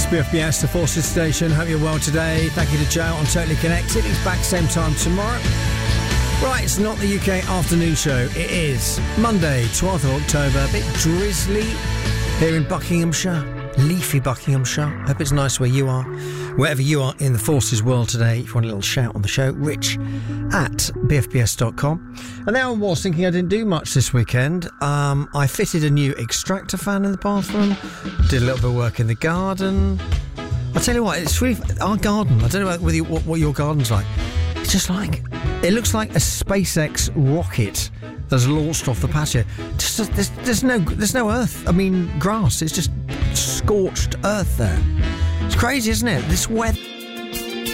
BFBS, the Forces Station. Hope you're well today. Thank you to Joe on Totally Connected. He's back same time tomorrow. Right, it's not the UK afternoon show. It is Monday, 12th of October. A bit drizzly here in Buckinghamshire. Leafy Buckinghamshire. Hope it's nice where you are. Wherever you are in the Forces world today, if you want a little shout on the show, rich at bfbs.com. And now I was thinking I didn't do much this weekend. I fitted a new extractor fan in the bathroom, did a little bit of work in the garden. I'll tell you what, it's really, our garden, I don't know whether what your garden's like. It's just like, it looks like a SpaceX rocket that's launched off the patio. Just, there's no earth. I mean, grass. It's just scorched earth there. It's crazy, isn't it? This weather.